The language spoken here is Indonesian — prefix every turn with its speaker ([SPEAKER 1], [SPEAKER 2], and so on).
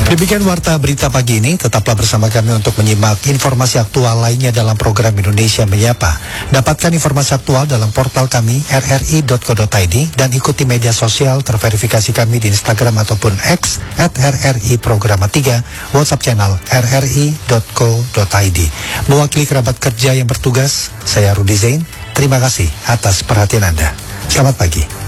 [SPEAKER 1] Demikian warta berita pagi ini. Tetaplah bersama kami untuk menyimak informasi aktual lainnya dalam program Indonesia Menyapa. Dapatkan informasi aktual dalam portal kami rri.co.id dan ikuti media sosial terverifikasi kami di Instagram ataupun X @RRI Programa 3, WhatsApp channel rri.co.id. Mewakili kerabat kerja yang bertugas, saya Rudi Zain. Terima kasih atas perhatian Anda. Selamat pagi.